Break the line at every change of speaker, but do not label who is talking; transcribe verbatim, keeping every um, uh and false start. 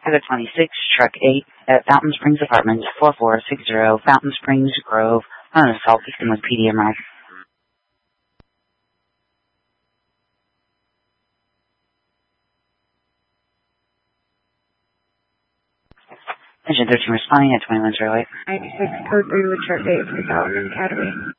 Chicago twenty-six, Truck eight, at Fountain Springs Apartments, four four six zero, Fountain Springs Grove, on assault victim with P D M R. Engine thirteen responding at twenty-one zero eight.
ninety-six, code three with Truck eight for Fountain Academy.